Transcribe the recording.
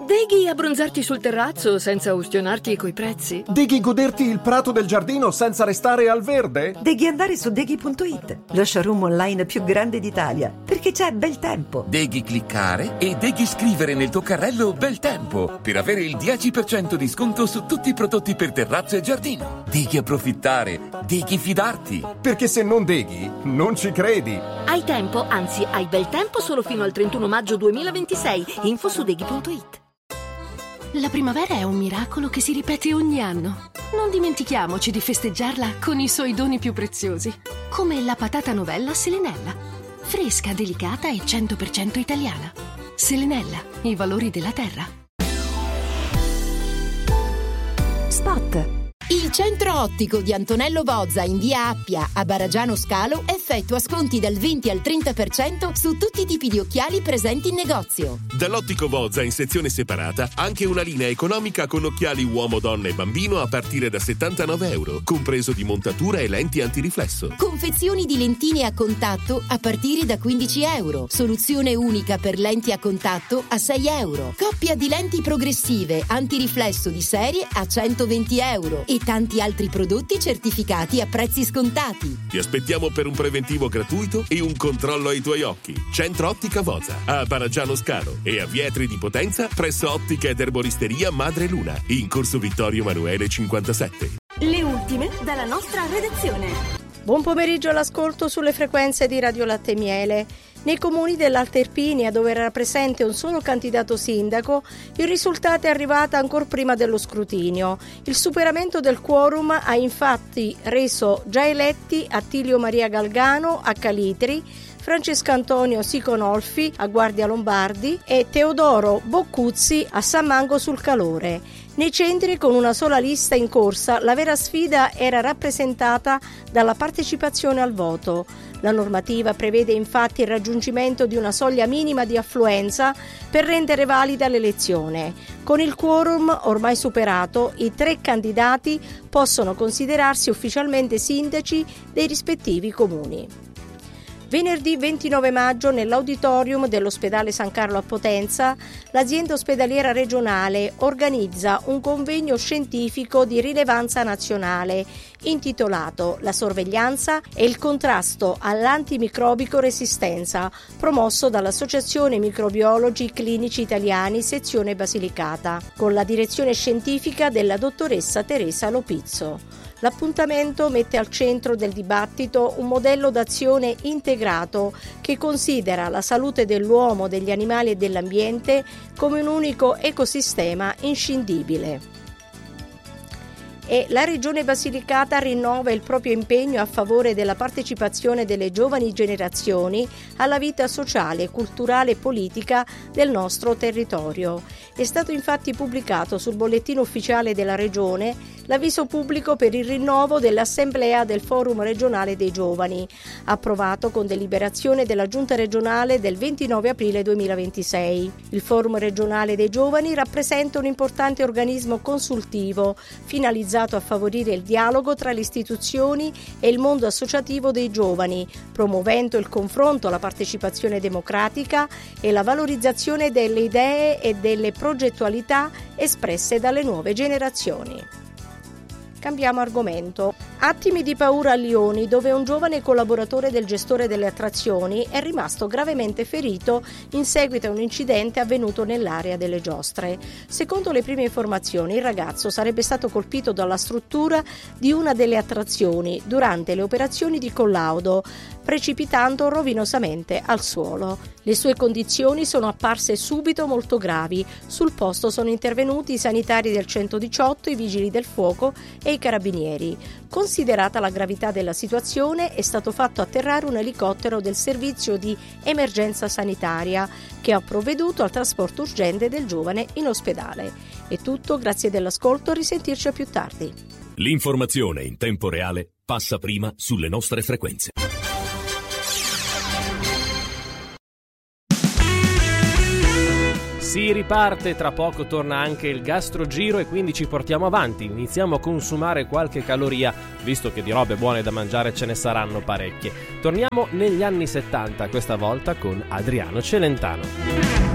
Deghi abbronzarti sul terrazzo senza ustionarti coi prezzi? Deghi goderti il prato del giardino senza restare al verde? Deghi andare su Deghi.it, lo showroom online più grande d'Italia, perché c'è bel tempo. Deghi cliccare e Deghi scrivere nel tuo carrello bel tempo per avere il 10% di sconto su tutti i prodotti per terrazzo e giardino. Deghi approfittare, Deghi fidarti. Perché se non Deghi, non ci credi. Hai tempo, anzi hai bel tempo solo fino al 31 maggio 2026. Info su Deghi.it. La primavera è un miracolo che si ripete ogni anno. Non dimentichiamoci di festeggiarla con i suoi doni più preziosi, come la patata novella Selenella. Fresca, delicata e 100% italiana. Selenella, i valori della terra. Spot. Il centro ottico di Antonello Bozza in via Appia a Baragiano Scalo effettua sconti dal 20 al 30% su tutti i tipi di occhiali presenti in negozio. Dall'Ottico Bozza in sezione separata anche una linea economica con occhiali uomo, donna e bambino a partire da €79, compreso di montatura e lenti antiriflesso. Confezioni di lentine a contatto a partire da €15. Soluzione unica per lenti a contatto a €6. Coppia di lenti progressive antiriflesso di serie a €120 e tanti altri prodotti certificati a prezzi scontati. Ti aspettiamo per un preventivo gratuito e un controllo ai tuoi occhi. Centro Ottica Bozza a Baragiano Scalo e a Vietri di Potenza presso Ottica ed Erboristeria Madre Luna in Corso Vittorio Emanuele 57. Le ultime dalla nostra redazione. Buon pomeriggio all'ascolto sulle frequenze di Radio Latte e Miele. Nei comuni dell'Alta Irpinia, dove era presente un solo candidato sindaco, il risultato è arrivato ancora prima dello scrutinio. Il superamento del quorum ha infatti reso già eletti Attilio Maria Galgano a Calitri, Francesco Antonio Siconolfi a Guardia Lombardi e Teodoro Boccuzzi a San Mango sul Calore. Nei centri, con una sola lista in corsa, la vera sfida era rappresentata dalla partecipazione al voto. La normativa prevede infatti il raggiungimento di una soglia minima di affluenza per rendere valida l'elezione. Con il quorum ormai superato, i 3 candidati possono considerarsi ufficialmente sindaci dei rispettivi comuni. Venerdì 29 maggio nell'auditorium dell'ospedale San Carlo a Potenza, l'azienda ospedaliera regionale organizza un convegno scientifico di rilevanza nazionale intitolato La sorveglianza e il contrasto all'antimicrobico resistenza, promosso dall'Associazione Microbiologi Clinici Italiani sezione Basilicata, con la direzione scientifica della dottoressa Teresa Lopizzo. L'appuntamento mette al centro del dibattito un modello d'azione integrato che considera la salute dell'uomo, degli animali e dell'ambiente come un unico ecosistema inscindibile. E la Regione Basilicata rinnova il proprio impegno a favore della partecipazione delle giovani generazioni alla vita sociale, culturale e politica del nostro territorio. È stato infatti pubblicato sul bollettino ufficiale della Regione l'avviso pubblico per il rinnovo dell'Assemblea del Forum regionale dei giovani, approvato con deliberazione della Giunta regionale del 29 aprile 2026. Il Forum regionale dei giovani rappresenta un importante organismo consultivo finalizzato a favorire il dialogo tra le istituzioni e il mondo associativo dei giovani, promuovendo il confronto, la partecipazione democratica e la valorizzazione delle idee e delle progettualità espresse dalle nuove generazioni. Cambiamo argomento. Attimi di paura a Lioni, dove un giovane collaboratore del gestore delle attrazioni è rimasto gravemente ferito in seguito a un incidente avvenuto nell'area delle giostre. Secondo le prime informazioni, il ragazzo sarebbe stato colpito dalla struttura di una delle attrazioni durante le operazioni di collaudo, precipitando rovinosamente al suolo. Le sue condizioni sono apparse subito molto gravi. Sul posto sono intervenuti i sanitari del 118, i vigili del fuoco e i carabinieri. Considerata la gravità della situazione, è stato fatto atterrare un elicottero del servizio di emergenza sanitaria che ha provveduto al trasporto urgente del giovane in ospedale. È tutto, grazie dell'ascolto, a risentirci a più tardi. L'informazione in tempo reale passa prima sulle nostre frequenze. Si riparte, tra poco torna anche il gastrogiro e quindi ci portiamo avanti, iniziamo a consumare qualche caloria, visto che di robe buone da mangiare ce ne saranno parecchie. Torniamo negli anni 70, questa volta con Adriano Celentano.